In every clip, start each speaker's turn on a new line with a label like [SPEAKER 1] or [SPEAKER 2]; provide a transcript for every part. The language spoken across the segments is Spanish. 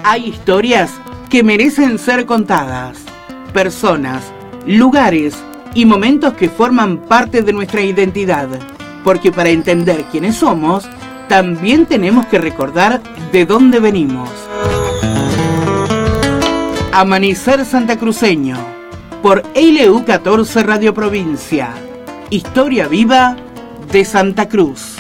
[SPEAKER 1] Hay historias que merecen ser contadas, personas, lugares y momentos que forman parte de nuestra identidad, porque para entender quiénes somos, también tenemos que recordar de dónde venimos. Amanecer Santacruceño, por LU 14 Radio Provincia. Historia viva de Santa Cruz.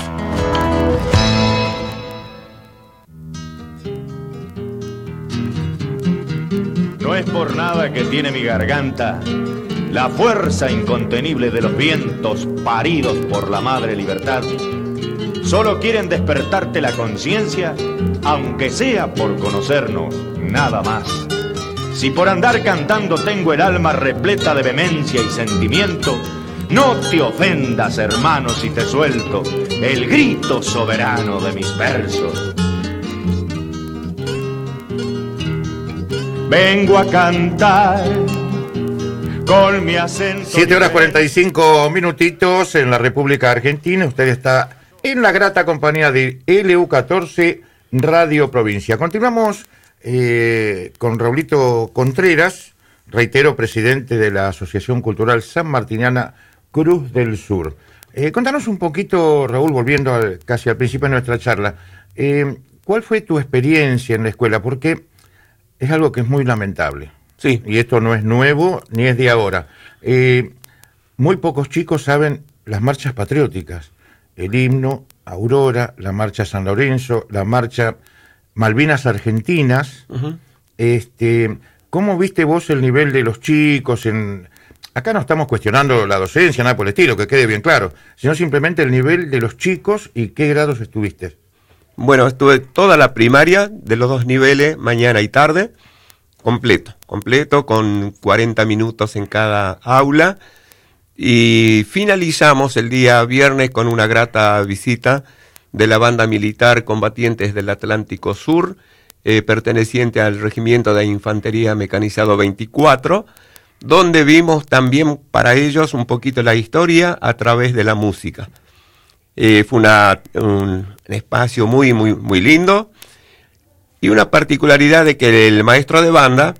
[SPEAKER 2] No es por nada que tiene mi garganta la fuerza incontenible de los vientos paridos por la madre libertad. Solo quieren despertarte la conciencia, aunque sea por conocernos, nada más. Si por andar cantando tengo el alma repleta de vehemencia y sentimiento, no te ofendas, hermano, si te suelto el grito soberano de mis versos. Vengo a cantar con mi acento.
[SPEAKER 3] 7:45 minutitos en la República Argentina. Usted está en la grata compañía de LU 14 Radio Provincia. Continuamos con Raulito Contreras, reitero, presidente de la Asociación Cultural Sanmartiniana Cruz del Sur. Contanos un poquito, Raúl, volviendo casi al principio de nuestra charla, ¿cuál fue tu experiencia en la escuela? Porque es algo que es muy lamentable.
[SPEAKER 4] Sí.
[SPEAKER 3] Y esto no es nuevo ni es de ahora. Muy pocos chicos saben las marchas patrióticas. El himno, Aurora, la marcha San Lorenzo, la marcha Malvinas Argentinas. Uh-huh. ¿Cómo viste vos el nivel de los chicos? Acá no estamos cuestionando la docencia, nada por el estilo, que quede bien claro, sino simplemente el nivel de los chicos y qué grados estuviste.
[SPEAKER 4] Bueno, estuve toda la primaria de los dos niveles, mañana y tarde, completo, con 40 minutos en cada aula, y finalizamos el día viernes con una grata visita de la banda militar Combatientes del Atlántico Sur, perteneciente al Regimiento de Infantería Mecanizado 24, donde vimos también para ellos un poquito la historia a través de la música. Fue un espacio muy, muy, muy lindo, y una particularidad de que el maestro de banda,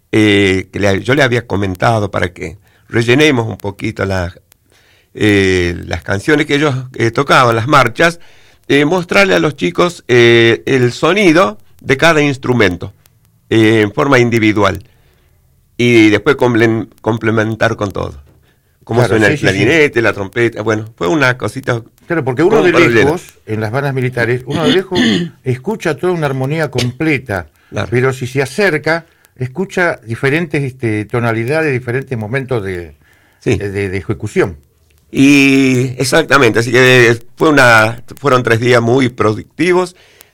[SPEAKER 4] yo le había comentado para que rellenemos un poquito las canciones que ellos tocaban, las marchas, mostrarle a los chicos el sonido de cada instrumento en forma individual y después complementar con todo. Cómo suena el clarinete, la trompeta, bueno, fue una cosita.
[SPEAKER 3] Claro, porque uno de lejos, en las bandas militares, uno de lejos escucha toda una armonía completa, claro, pero si se acerca, escucha diferentes tonalidades, diferentes momentos de ejecución.
[SPEAKER 4] Y exactamente, así que fueron 3 días muy productivos,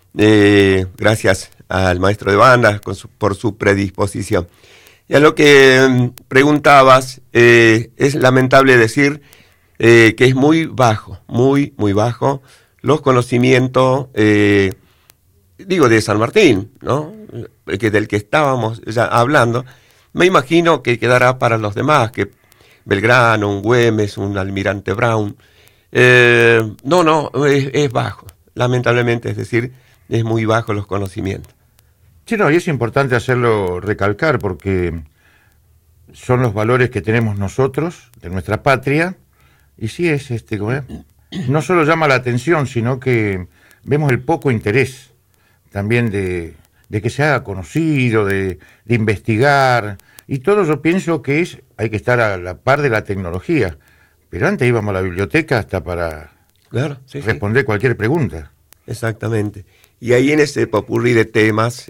[SPEAKER 4] gracias al maestro de banda por su predisposición. Y a lo que preguntabas, es lamentable decir que es muy bajo, muy, muy bajo los conocimientos, de San Martín, ¿no? Del que estábamos ya hablando. Me imagino que quedará para los demás, que Belgrano, un Güemes, un Almirante Brown. No, es bajo, lamentablemente, es decir, es muy bajo los conocimientos.
[SPEAKER 3] Sí, no, y es importante hacerlo recalcar porque son los valores que tenemos nosotros, de nuestra patria, y sí es, no solo llama la atención, sino que vemos el poco interés también de que se haga conocido, de investigar, y todo yo pienso que hay que estar a la par de la tecnología, pero antes íbamos a la biblioteca hasta para responder cualquier pregunta.
[SPEAKER 4] Exactamente. Y ahí en ese popurrí de temas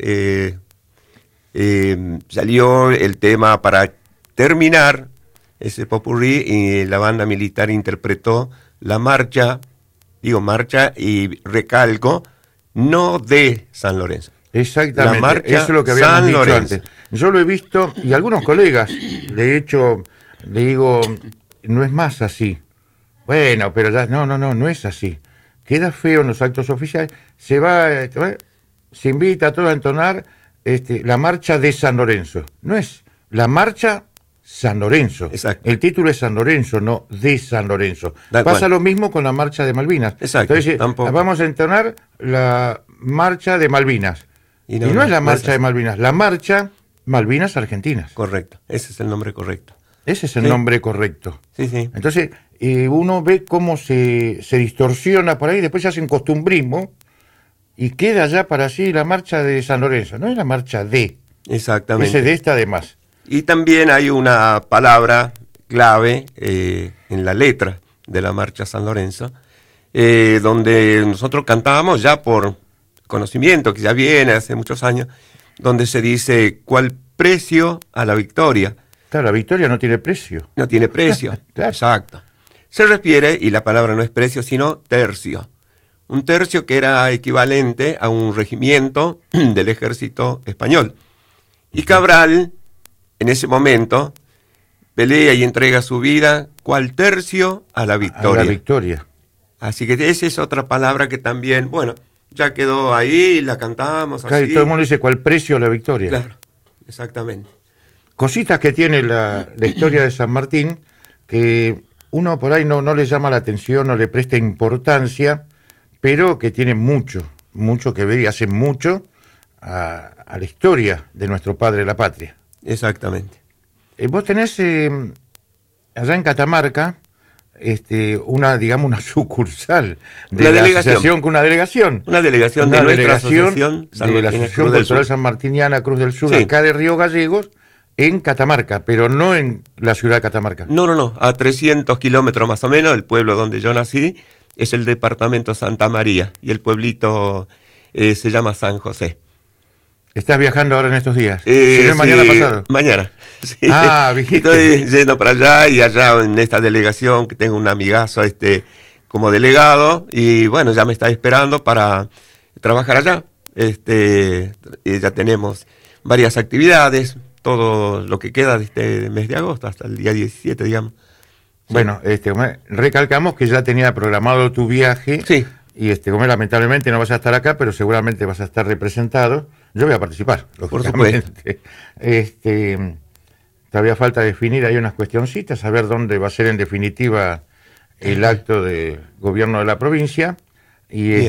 [SPEAKER 4] salió el tema para terminar ese popurrí, y la banda militar interpretó la marcha y recalco, no de San Lorenzo.
[SPEAKER 3] Exactamente,
[SPEAKER 4] la marcha
[SPEAKER 3] eso es lo que habíamos
[SPEAKER 4] San
[SPEAKER 3] dicho
[SPEAKER 4] Lorenzo.
[SPEAKER 3] Antes. Yo lo he visto, y algunos colegas, de hecho, le digo, no es más así. Bueno, pero ya, no es así. Queda feo en los actos oficiales, se invita a todos a entonar la marcha de San Lorenzo. No es la marcha San Lorenzo.
[SPEAKER 4] Exacto.
[SPEAKER 3] El título es San Lorenzo, no de San Lorenzo. Pasa lo mismo con la marcha de Malvinas.
[SPEAKER 4] Exacto.
[SPEAKER 3] Entonces, vamos a entonar la marcha de Malvinas. Y no es la marcha de Malvinas, la marcha Malvinas Argentinas.
[SPEAKER 4] Correcto, ese es el nombre correcto.
[SPEAKER 3] Ese es el nombre correcto.
[SPEAKER 4] Sí, sí.
[SPEAKER 3] Entonces, uno ve cómo se distorsiona por ahí, después se hace un costumbrismo y queda ya para sí la marcha de San Lorenzo, no es la marcha de.
[SPEAKER 4] Exactamente.
[SPEAKER 3] Ese de está además.
[SPEAKER 4] Y también hay una palabra clave en la letra de la marcha San Lorenzo, donde nosotros cantábamos ya por conocimiento, que ya viene hace muchos años, donde se dice, ¿cuál precio a la victoria?
[SPEAKER 3] Claro, la victoria no tiene precio.
[SPEAKER 4] No tiene precio,
[SPEAKER 3] Claro.
[SPEAKER 4] Exacto. Se refiere, y la palabra no es precio, sino tercio. Un tercio que era equivalente a un regimiento del ejército español. Y Cabral, en ese momento, pelea y entrega su vida, cual tercio a la victoria.
[SPEAKER 3] A la victoria.
[SPEAKER 4] Así que esa es otra palabra que también, bueno, ya quedó ahí, la cantamos
[SPEAKER 3] Claro,
[SPEAKER 4] así.
[SPEAKER 3] y todo el mundo dice cuál precio a la victoria.
[SPEAKER 4] Claro, exactamente.
[SPEAKER 3] Cositas que tiene la historia de San Martín, que uno por ahí no le llama la atención, no le presta importancia, pero que tiene mucho que ver y hace mucho a la historia de nuestro padre la patria.
[SPEAKER 4] Exactamente.
[SPEAKER 3] Vos tenés allá en Catamarca una sucursal de la asociación con una delegación.
[SPEAKER 4] Una delegación de nuestra asociación,
[SPEAKER 3] de la Asociación Cultural San Martiniana Cruz del Sur,
[SPEAKER 4] Sí.
[SPEAKER 3] acá de Río Gallegos, en Catamarca, pero no en la ciudad de Catamarca.
[SPEAKER 4] No, a 300 kilómetros más o menos, el pueblo donde yo nací es el departamento Santa María y el pueblito se llama San José.
[SPEAKER 3] ¿Estás viajando ahora en estos días? Si no es mañana pasado.
[SPEAKER 4] Mañana. Sí.
[SPEAKER 3] ¿viste?
[SPEAKER 4] Estoy yendo para allá y allá en esta delegación que tengo un amigazo como delegado y bueno, ya me está esperando para trabajar allá. Y ya tenemos varias actividades, todo lo que queda de este mes de agosto hasta el día 17, digamos. Sí.
[SPEAKER 3] Bueno, recalcamos que ya tenía programado tu viaje.
[SPEAKER 4] Sí.
[SPEAKER 3] Y lamentablemente no vas a estar acá, pero seguramente vas a estar representado. Yo voy a participar,
[SPEAKER 4] por supuesto.
[SPEAKER 3] Todavía falta definir, hay unas cuestioncitas, saber dónde va a ser en definitiva el acto de gobierno de la provincia. Y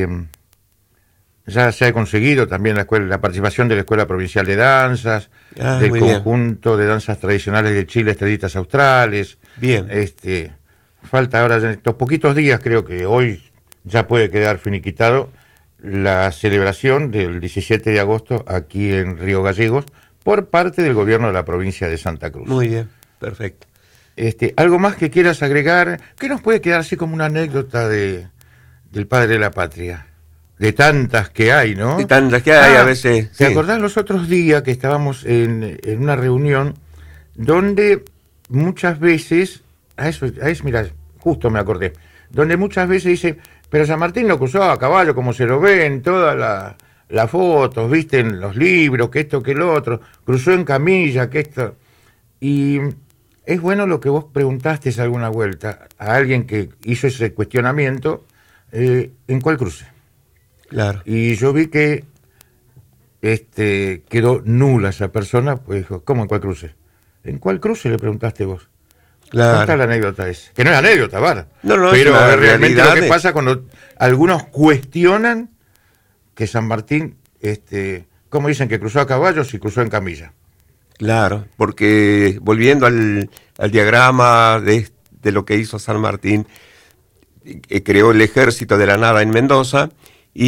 [SPEAKER 3] ya se ha conseguido también la participación de la Escuela Provincial de Danzas, del conjunto de danzas tradicionales de Chile, Estrellitas Australes.
[SPEAKER 4] Bien.
[SPEAKER 3] Falta ahora, en estos poquitos días, creo que hoy ya puede quedar finiquitado la celebración del 17 de agosto aquí en Río Gallegos por parte del gobierno de la provincia de Santa Cruz.
[SPEAKER 4] Muy bien, perfecto.
[SPEAKER 3] ¿Algo más que quieras agregar? ¿Qué nos puede quedar así como una anécdota del padre de la patria? De tantas que hay, ¿no?
[SPEAKER 4] De tantas que hay a veces.
[SPEAKER 3] ¿Te acordás los otros días que estábamos en una reunión donde muchas veces, mira, justo me acordé, donde muchas veces dice, pero San Martín lo cruzó a caballo, como se lo ve en todas las fotos, viste, en los libros, que esto, que lo otro, cruzó en camilla, que esto. Y es bueno lo que vos preguntaste alguna vuelta a alguien que hizo ese cuestionamiento, ¿en cuál cruce?
[SPEAKER 4] Claro.
[SPEAKER 3] Y yo vi que quedó nula esa persona, pues dijo, ¿cómo en cuál cruce? ¿En cuál cruce le preguntaste vos?
[SPEAKER 4] Claro.
[SPEAKER 3] ¿Cuál la anécdota esa? Que no es anécdota, ¿verdad?
[SPEAKER 4] No,
[SPEAKER 3] pero
[SPEAKER 4] es
[SPEAKER 3] realmente lo que pasa cuando algunos cuestionan que San Martín, ¿cómo dicen que cruzó a caballo si cruzó en camilla?
[SPEAKER 4] Claro, porque volviendo al diagrama de lo que hizo San Martín, creó el ejército de la nada en Mendoza